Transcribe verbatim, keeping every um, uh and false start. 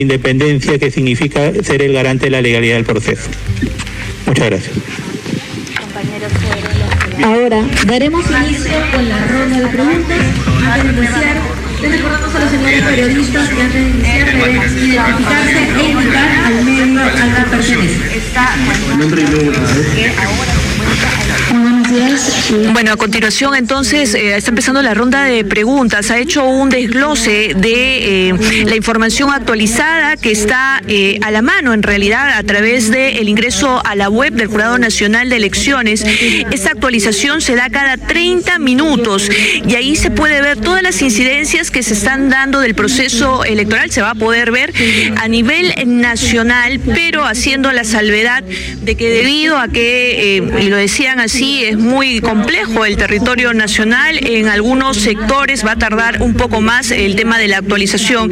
Independencia, que significa ser el garante de la legalidad del proceso. Muchas gracias. Ahora daremos inicio con la ronda de preguntas. Antes de iniciar, les recordamos a los señores periodistas que antes de iniciar deben identificarse e indicar al medio al que pertenecen. Bueno, a continuación entonces eh, está empezando la ronda de preguntas. Ha hecho un desglose de eh, la información actualizada que está eh, a la mano en realidad a través del ingreso a la web del Jurado Nacional de Elecciones. Esta actualización se da cada treinta minutos y ahí se puede ver todas las incidencias que se están dando del proceso electoral. Se va a poder ver a nivel nacional, pero haciendo la salvedad de que debido a que, eh, y lo decían así, es muy complejo el territorio nacional, en algunos sectores va a tardar un poco más el tema de la actualización.